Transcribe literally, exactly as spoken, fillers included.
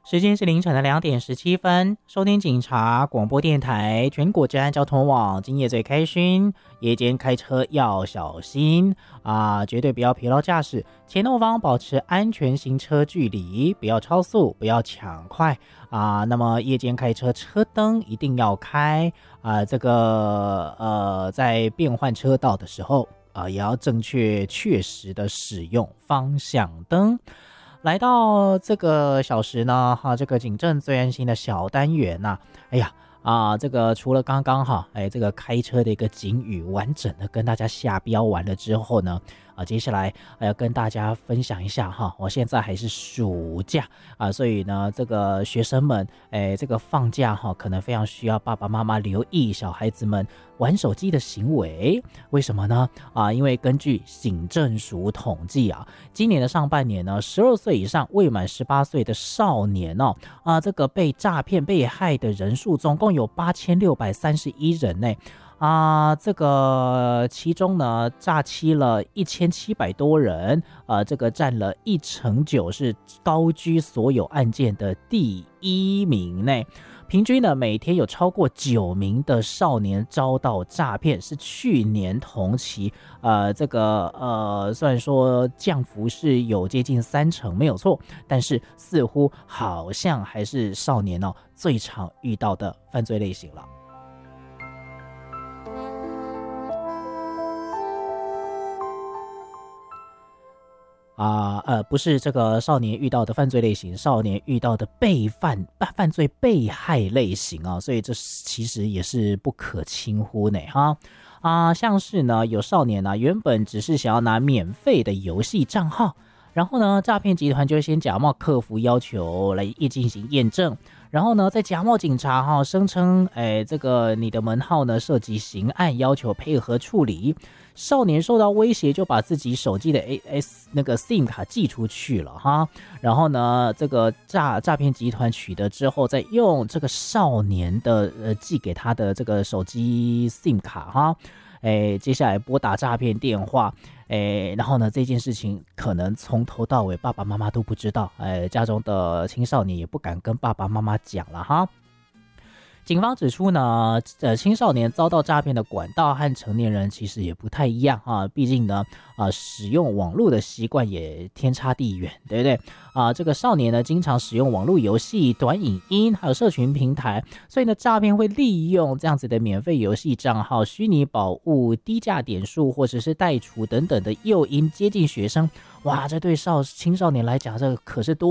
时间是凌晨的两点十七分，收听警察广播电台全国治安交通网，今夜最开心，夜间开车要小心啊，绝对不要疲劳驾驶，前后方保持安全行车距离，不要超速，不要抢快啊。那么夜间开车车灯一定要开啊，这个呃在变换车道的时候啊，也要正确确实的使用方向灯。来到这个小时呢，哈，这个警政最安心的小单元呐、啊，哎呀啊，这个除了刚刚哈，哎，这个开车的一个警语完整的跟大家下标完了之后呢，啊，接下来要跟大家分享一下哈，我现在还是暑假啊，所以呢，这个学生们，哎，这个放假哈，可能非常需要爸爸妈妈留意小孩子们玩手机的行为，为什么呢？啊，因为根据警政署统计啊，今年的上半年呢，十二岁以上未满十八岁的少年哦，啊，这个被诈骗被害的人数总共有八千六百三十一人呢。啊，这个其中呢，诈欺了一千七百多人，呃，这个占了一成九，是高居所有案件的第一名呢。平均呢，每天有超过九名的少年遭到诈骗，是去年同期，呃，这个呃，虽然说降幅是有接近三成，没有错，但是似乎好像还是少年哦最常遇到的犯罪类型了。啊呃，不是这个少年遇到的犯罪类型，少年遇到的被犯犯罪被害类型啊，所以这其实也是不可轻忽呢哈啊，像是呢有少年呢、啊、原本只是想要拿免费的游戏账号，然后呢诈骗集团就会先假冒客服要求来进行验证，然后呢再假冒警察哈，声称哎这个你的门号呢涉及刑案，要求配合处理。少年受到威胁，就把自己手机的 A S 那个 SIM 卡寄出去了哈，然后呢，这个诈诈骗集团取得之后，再用这个少年的呃寄给他的这个手机 SIM 卡哈，哎，接下来拨打诈骗电话，哎，然后呢，这件事情可能从头到尾爸爸妈妈都不知道，哎，家中的青少年也不敢跟爸爸妈妈讲了哈。警方指出呢，呃，青少年遭到诈骗的管道和成年人其实也不太一样啊，毕竟呢，啊、呃，使用网络的习惯也天差地远，对不对？啊、呃，这个少年呢，经常使用网络游戏、短影音，还有社群平台，所以呢，诈骗会利用这样子的免费游戏账号、虚拟宝物、低价点数或者是代储等等的诱因接近学生。哇，这对少青少年来讲，这可是多